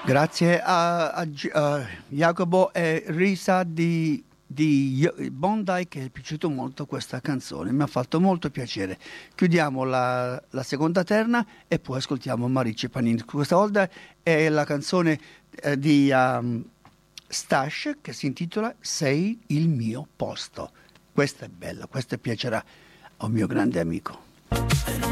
Grazie a Jacopo e Risa di Bondi, che è piaciuto molto questa canzone, mi ha fatto molto piacere. Chiudiamo la seconda terna e poi ascoltiamo Marici Panini. Questa volta è la canzone di Stash, che si intitola Sei il mio posto. Questa è bella, questa piacerà a un mio grande amico.